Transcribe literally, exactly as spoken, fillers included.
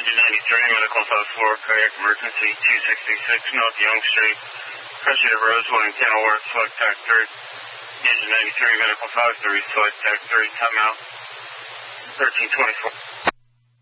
Engine ninety-three, medical five four, cardiac emergency, two sixty-six North Young Street. Pressure to Rosewood and Kenilworth, select tag three. Engine ninety-three, medical five three, select tag three, timeout. thirteen twenty-four.